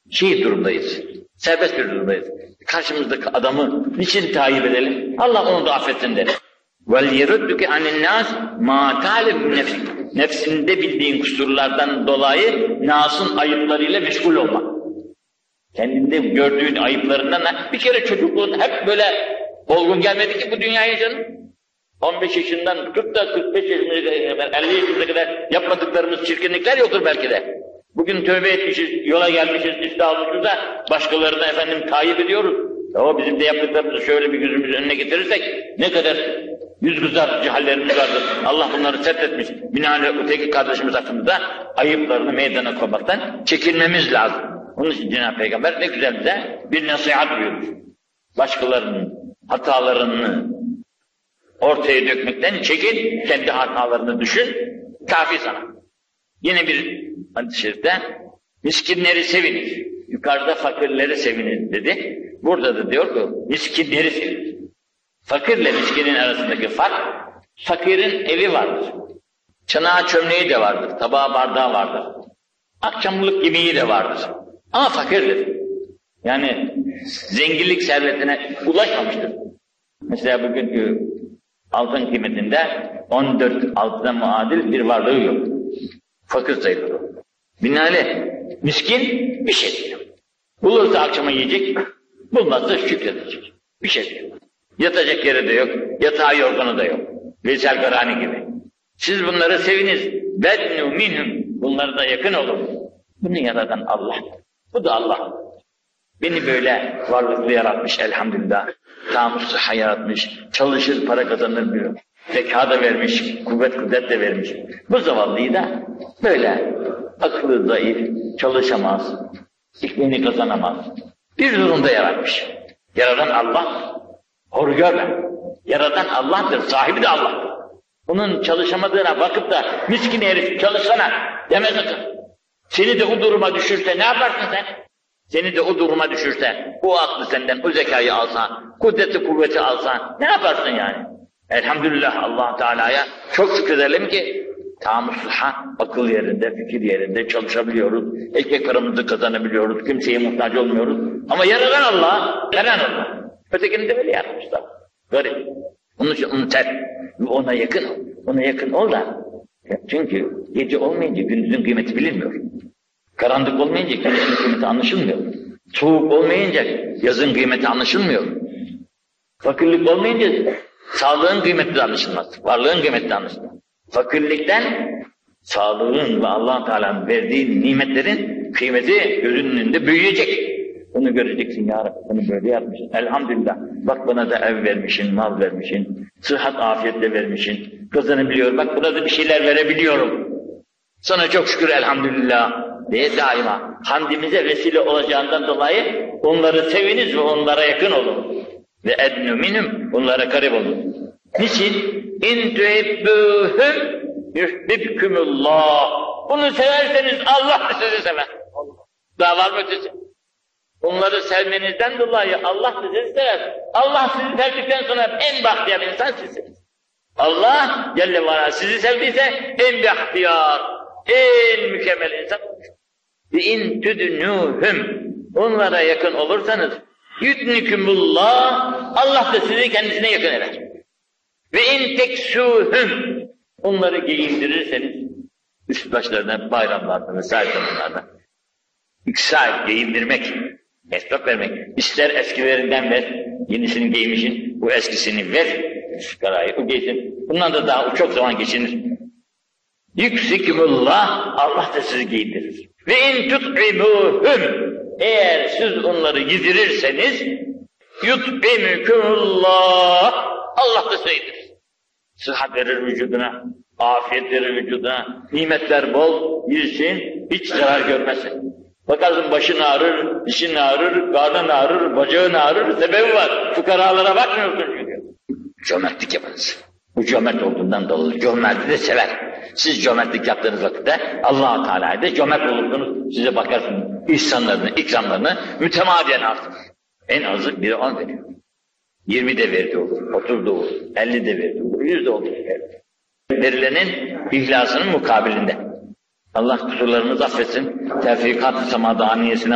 durumdayız. Serbest bir durumdayız. Karşımızdaki adamı niçin tayyip edelim? Allah onu da affetsin deriz. وَلْيَرُدُّكَ عَنِ النَّاسِ مَا تَعْلَمْ نَفْسِكَ. Nefsinde bildiğin kusurlardan dolayı nasın ayıplarıyla meşgul olma. Kendinde gördüğün ayıplarından bir kere çocukluğun hep böyle olgun gelmedi ki bu dünyaya canım. 15 yaşından tutup da 45 yaşına kadar, 50 yaşına kadar yapmadıklarımız çirkinlikler yoktur belki de. Bugün tövbe etmişiz, yola gelmişiz, liste almışız da başkalarına efendim tayyip ediyoruz. O bizim de yaptıklarımızı şöyle bir gözümüzün önüne getirirsek ne kadar yüz kızartıcı hallerimiz vardır. Allah bunları setretmiş. Binaenaleyh öteki kardeşimiz hakkında ayıplarını meydana koymaktan çekinmemiz lazım. Onun için Cenab-ı Peygamber ne güzel bize bir nasihat buyurmuş. Başkalarının hatalarını ortaya dökmekten çekin, kendi hatalarını düşün, kafi sana. Yine bir hadis-i şerifte miskinleri seviniz, yukarıda fakirleri seviniz dedi. Burada da diyor ki miskinleri seviniz. Fakirle miskinin arasındaki fark, fakirin evi vardır. Çanağı çömleği de vardır, tabağı bardağı vardır. Akşamlık yemeği de vardır. Ama fakirdir. Yani zenginlik servetine ulaşmamıştır. Mesela bugünkü altın kıymetinde 14 altına muadil bir varlığı yok. Fakir sayılır o. Binaenaleyh miskin bir şey değil. Bulursa akşama yiyecek, bulmazsa şükredecek. Bir şey değil. Yatacak yeri de yok, yatağı yorganı da yok. Veysel Karani gibi. Siz bunları seviniz. Bednu minhum. Bunlara da yakın olun. Bunu yaratan Allah. Bu da Allah. Beni böyle varlıklı yaratmış elhamdülillah. Tam sıhha yaratmış. Çalışır, para kazanır bir. Zeka da vermiş, kudret de vermiş. Bu zavallıyı da böyle aklı zayıf, çalışamaz, ikmini kazanamaz. Bir durumda yaratmış. Yaratan Allah, hor görme. Yaratan Allah'tır, sahibi de Allah'tır. Bunun çalışamadığına bakıp da miskin herif çalışsana deme sakın. Seni de o duruma düşürse ne yaparsın sen? Seni de o duruma düşürse, o aklı senden, o zekayı alsan, kudreti kuvveti alsan ne yaparsın yani? Elhamdülillah Allah Teala'ya çok şükredelim ki tam-ı sıhha, akıl yerinde, fikir yerinde çalışabiliyoruz. Ekmek paramızı kazanabiliyoruz, kimseye muhtaç olmuyoruz. Ama yaratan Allah, veren Allah. Ötekini de böyle yapmışlar. Garip. Onun için onu ona yakın ol. Ona yakın ol da. Çünkü gece olmayınca gündüzün kıymeti bilinmiyor. Karanlık olmayınca gündüzün kıymeti anlaşılmıyor. Soğuk olmayınca yazın kıymeti anlaşılmıyor. Fakirlik olmayınca sağlığın kıymeti de anlaşılmaz. Varlığın kıymeti de anlaşılmaz. Fakirlikten sağlığın ve Allah Teala'nın verdiği nimetlerin kıymeti gözünün önünde büyüyecek. Bunu göreceksin ya Rabbi, bunu böyle yapmışsın. Elhamdülillah. Bak bana da ev vermişsin, mal vermişsin, sıhhat afiyetle vermişsin. Kazanabiliyorum, bak buna da bir şeyler verebiliyorum. Sana çok şükür elhamdülillah diye daima hamdimize vesile olacağından dolayı onları seviniz ve onlara yakın olun. Ve ednü minhum, onlara garip olun. Niçin? İn tuhibbuhum yuhbibkumullah. Bunu severseniz Allah sizi sever. Daha var mı ötesi? Onları sevmenizden dolayı Allah sizi sever. Allah sizi sevdikten sonra en bahtiyar insan sizsiniz. Allah Celle ve Ala sizi sevdiyse en bahtiyar, en mükemmel insan olur. Ve in tudnuhum, onlara yakın olursanız yudnikumullah, Allah da sizi kendisine yakın eder. Ve in teksuhum, onları giyindirirseniz üst başlarına, bayramlarda vesaire zamanlarda İksal, giyindirmek, esnaf vermek. İster eskilerinden ver, yenisini giymişin, bu eskisini ver, karayı, o giysin. Bundan da daha çok zaman geçinir. Yüksikümullah, Allah da sizi giyindirir. Ve in tut'imuhum, eğer siz onları yedirirseniz, yut'imukumullah, Allah da size yedirir. Sıhhat verir vücuduna, afiyet verir vücuduna, nimetler bol, yesin, hiç zarar görmesin. Bakarsın başın ağrır, dişin ağrır, karnın ağrır, bacağın ağrır, sebebi var. Fukaralara bakmıyorsun çünkü. Cömertlik yapınız. Bu cömert olduğundan dolayı cömerti de sever. Siz cömertlik yaptığınız vakitte Allah-u Teala'ya da cömert olursunuz. Size bakarsın ihsanlarını, ikramlarını mütemadiyen artır. En azı biri 10 veriyor. 20 de verdi olur, 30 da olur, 50 de verdi olur, 100 de olur. Verilenin ihlasının mukabilinde. Allah kusurlarımızı affetsin. Tevfikat-ı semadaniyesine